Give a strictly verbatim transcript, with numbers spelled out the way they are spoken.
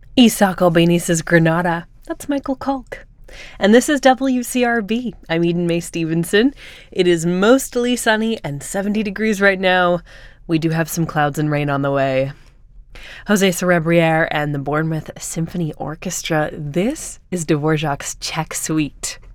Isak Albanese' Granada. That's Michael Kalk. And this is W C R B. I'm Eden May Stevenson. It is mostly sunny and seventy degrees right now. We do have some clouds and rain on the way. Jose Cerebriere and the Bournemouth Symphony Orchestra. This is Dvorak's Czech Suite.